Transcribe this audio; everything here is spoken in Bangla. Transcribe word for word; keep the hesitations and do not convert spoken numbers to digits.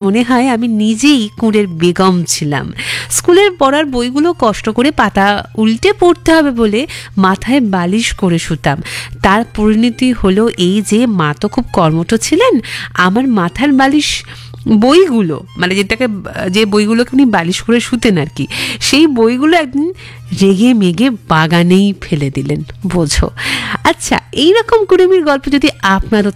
মনে হয় আমি নিজেই কুঁড়ের বেগম ছিলাম। স্কুলের পড়ার বইগুলো কষ্ট করে পাতা উল্টে পড়তে হবে বলে মাথায় বালিশ করে শুতাম। তার পরিণতি হলো এই যে মা তো খুব কর্মঠ ছিলেন, আমার মাথার বালিশ বইগুলো মানে যেটাকে যে বইগুলোকে উনি বালিশ করে শুতেন আর কি, সেই বইগুলো একদিন রেগে মেগে বাগানেই ফেলে দিলেন, বোঝো। আচ্ছা, এইরকম কুড়েমির গল্প যদি আপনারও